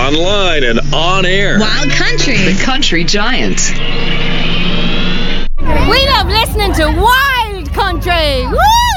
online and on air. Wild Country. The Country Giant. We love listening to Wild Country. Woo!